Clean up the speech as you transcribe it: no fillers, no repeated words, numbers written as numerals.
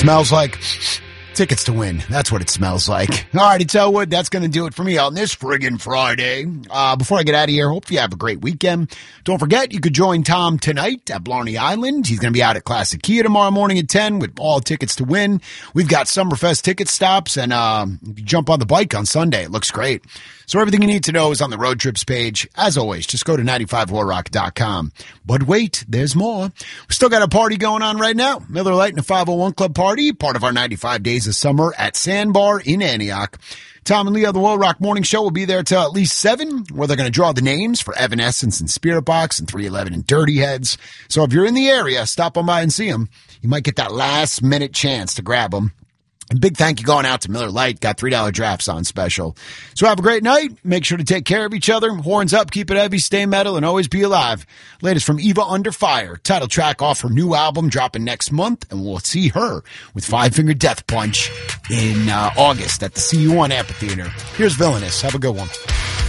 Smells like tickets to win. That's what it smells like. All righty, Telwood, that's going to do it for me on this friggin' Friday. Before I get out of here, hope you have a great weekend. Don't forget, you could join Tom tonight at Blarney Island. He's going to be out at Classic Kia tomorrow morning at 10 with all tickets to win. We've got Summerfest ticket stops, and if you jump on the bike on Sunday, it looks great. So everything you need to know is on the road trips page. As always, just go to 95warrock.com. But wait, there's more. We still got a party going on right now. Miller Lite and the 501 Club party, part of our 95 Days of Summer at Sandbar in Antioch. Tom and Leo, the Will Rock Morning Show, will be there till at least 7, where they're going to draw the names for Evanescence and Spirit Box and 311 and Dirty Heads. So if you're in the area, stop on by and see them. You might get that last minute chance to grab them. And big thank you going out to Miller Lite. Got $3 drafts on special. So have a great night. Make sure to take care of each other. Horns up, keep it heavy, stay metal, and always be alive. Latest from Eva Under Fire. Title track off her new album dropping next month. And we'll see her with Five Finger Death Punch in August at the CU1 Amphitheater. Here's Villainous. Have a good one.